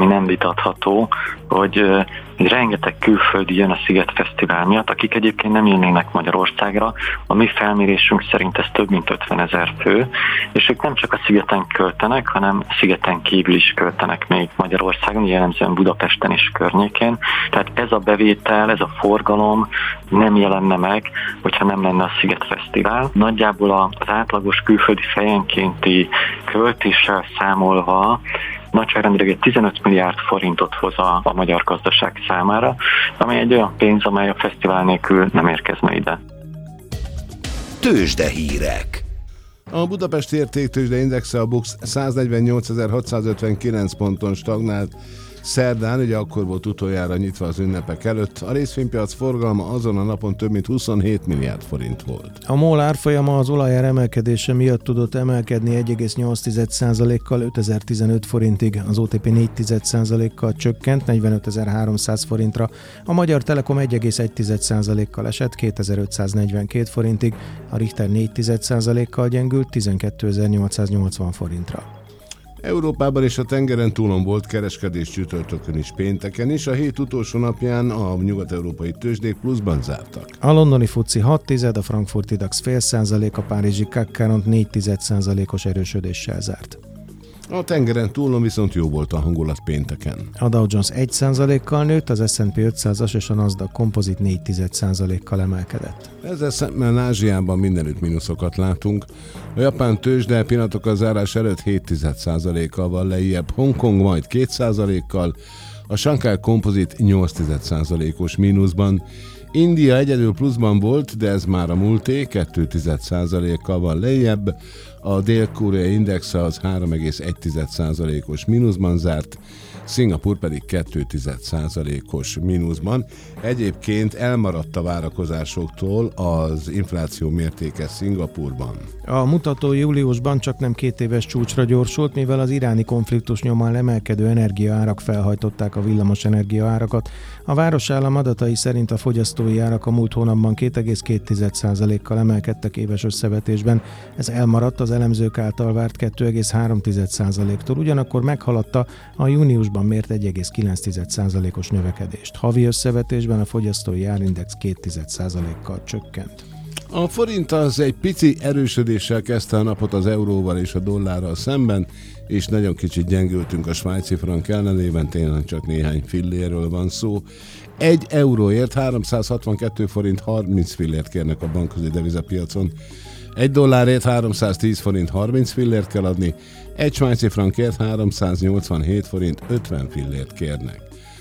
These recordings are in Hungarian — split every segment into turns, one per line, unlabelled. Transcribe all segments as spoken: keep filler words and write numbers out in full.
ami nem vitatható, hogy hogy rengeteg külföldi jön a Sziget Fesztivál miatt, akik egyébként nem jönnének Magyarországra. A mi felmérésünk szerint ez több mint ötvenezer fő, és ők nem csak a szigeten költenek, hanem a szigeten kívül is költenek még Magyarországon, jellemzően Budapesten és környékén. Tehát ez a bevétel, ez a forgalom nem jelenne meg, hogyha nem lenne a Sziget Fesztivál. Nagyjából az átlagos külföldi fejenkénti költéssel számolva nagyságrendileg tizenöt milliárd forintot hoz a, a magyar gazdaság számára, ami egy olyan pénz, amely a fesztivál nélkül nem érkezne ide.
Tőzsdehírek.
A Budapesti Értéktőzsde Indexe, a BUX száznegyvennyolcezer-hatszázötvenkilenc ponton stagnált szerdán, ugye akkor volt utoljára nyitva az ünnepek előtt. A részvénypiac forgalma azon a napon több mint huszonhét milliárd forint volt.
A MOL árfolyama az olajár emelkedése miatt tudott emelkedni egy egész nyolc százalékkal ötezer-tizenöt forintig, az o té pé négy százalékkal csökkent negyvenötezer-háromszáz forintra, a Magyar Telekom egy egész egy százalékkal esett kétezer-ötszáznegyvenkét forintig, a Richter négy százalékkal gyengült tizenkétezer-nyolcszáznyolcvan forintra.
Európában és a tengeren túlon volt kereskedés csütörtökön is, pénteken is. A hét utolsó napján a nyugat-európai tőzsdék pluszban zártak.
A londoni FTSE hat tized, a frankfurti DAX fél százalék, a párizsi C A C Quarante négy százalékos erősödéssel zárt.
A tengeren túlon viszont jó volt a hangulat pénteken.
A Dow Jones egy százalékkal nőtt, az es and pé ötszázas és a Nasdaq Composite négy százalékkal emelkedett.
Ezzel szemben Ázsiában mindenütt mínuszokat látunk. A japán tőzsde pillanatok a zárás előtt hét százalékkal van lejjebb, Hongkong majd két százalékkal, a Shanghai Composite nyolc százalékos mínuszban. India egyedül pluszban volt, de ez már a múlté, két százalékkal van lejjebb, a dél-koreai index az három egész egy százalékos mínuszban zárt, Szingapúr pedig két százalékos mínuszban. Egyébként elmaradt a várakozásoktól az infláció mértéke Szingapúrban.
A mutató júliusban csak nem két éves csúcsra gyorsult, mivel az iráni konfliktus nyomán emelkedő energiaárak felhajtották a villamos energiaárakat. A városállam adatai szerint a fogyasztói árak a múlt hónapban két egész két százalékkal emelkedtek éves összevetésben. Ez elmaradt az elemzők által várt két egész három százaléktól, ugyanakkor meghaladta a júniusban mért egy egész kilenc százalékos növekedést. Havi összevetésben a fogyasztói árindex két százalékkal csökkent.
A forint az egy pici erősödéssel kezdte a napot az euróval és a dollárral szemben, és nagyon kicsit gyengültünk a svájci frank ellenében, tényleg csak néhány fillérről van szó. Egy euróért háromszázhatvankettő forint harminc fillért kérnek a bankközi devizapiacon. Egy dollárért háromszáztíz forint harminc fillért kell adni, egy svájci frankért háromszáznyolcvanhét forint ötven fillért kérnek.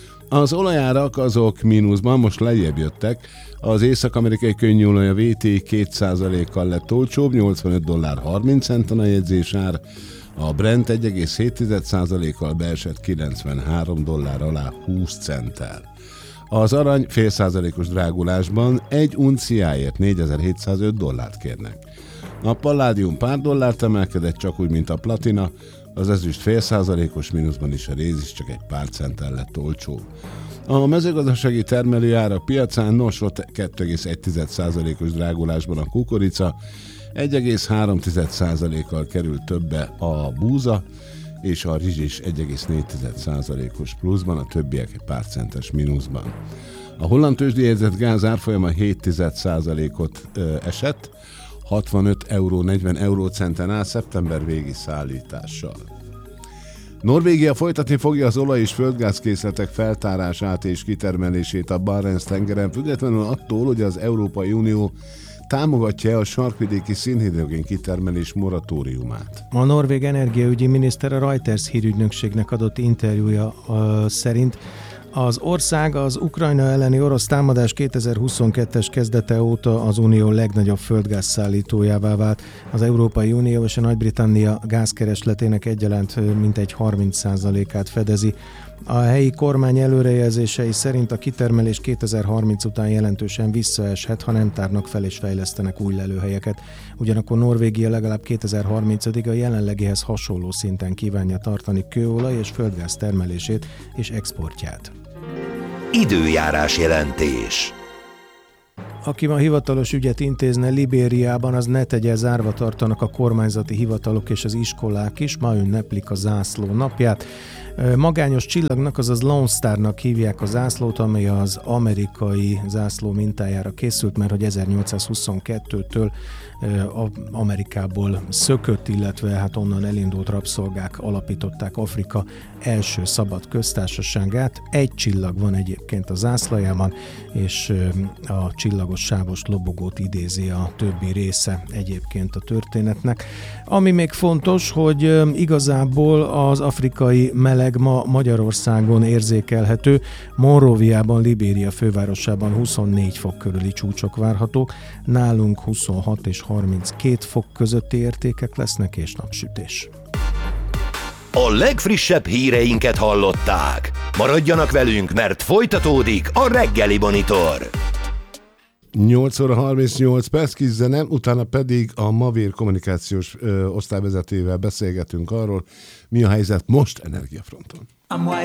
Az olajárak azok mínuszban most lejjebb jöttek, az észak-amerikai könnyűolaj a vé té két százalékkal lett olcsóbb, nyolcvanöt dollár harminc centen a jegyzésár, a Brent egy egész hét százalékkal beesett kilencvenhárom dollár alá húsz centtel. Az arany fél százalékos drágulásban egy unciáért négyezer-hétszázöt dollárt kérnek. A palládium pár dollárt emelkedett, csak úgy, mint a platina, az ezüst fél százalékos mínuszban is, a réz is csak egy pár centtel lett olcsó. A mezőgazdasági termelőárak piacán nos ott két egész egy százalékos drágulásban a kukorica, egy egész három százalékkal került többe a búza, és a rizs is egy egész négy százalékos pluszban, a többiek egy pár centes mínuszban. A holland tőzsdéjegyzett gáz árfolyama hét százalékot esett, hatvanöt euró negyven eurócenten áll szeptember végi szállítással. Norvégia folytatni fogja az olaj- és földgázkészletek feltárását és kitermelését a Barents-tengeren, függetlenül attól, hogy az Európai Unió támogatja a sarkvidéki szénhidrogén kitermelés moratóriumát.
A norvég energiaügyi miniszter a Reuters hírügynökségnek adott interjúja uh, szerint az ország az Ukrajna elleni orosz támadás kétezer-huszonkettes kezdete óta az unió legnagyobb földgázszállítójává vált. Az Európai Unió és a Nagy-Britannia gázkeresletének egyaránt mintegy harminc százalékát fedezi. A helyi kormány előrejelzései szerint a kitermelés kétezer-harminc után jelentősen visszaeshet, ha nem tárnak fel és fejlesztenek új lelőhelyeket. Ugyanakkor Norvégia legalább kétezer-harmincig a jelenlegihez hasonló szinten kívánja tartani kőolaj és földgáz termelését és exportját.
Időjárás jelentés.
Aki ma hivatalos ügyet intézne Libériában, az ne tegye, zárva tartanak a kormányzati hivatalok és az iskolák is, ma ünneplik a zászló napját. Magányos csillagnak, azaz Lone Starnak hívják a zászlót, amely az amerikai zászló mintájára készült, mert hogy ezernyolcszázhuszonkettőtől Amerikából szökött, illetve hát onnan elindult rabszolgák alapították Afrika első szabad köztársaságát. Egy csillag van egyébként a zászlajában, és a csillagos sávos lobogót idézi a többi része egyébként a történetnek. Ami még fontos, hogy igazából az afrikai meleg ma Magyarországon érzékelhető. Monroviában, Libéria fővárosában huszonnégy fok körüli csúcsok várhatók, nálunk huszonhat és harminckét fok közötti értékek lesznek, és napsütés.
A legfrissebb híreinket hallották. Maradjanak velünk, mert folytatódik a Reggeli Monitor.
nyolc óra harmincnyolc perc, kis zene, utána pedig a Mavér kommunikációs ö, osztályvezetővel beszélgetünk arról, mi a helyzet most energiafronton.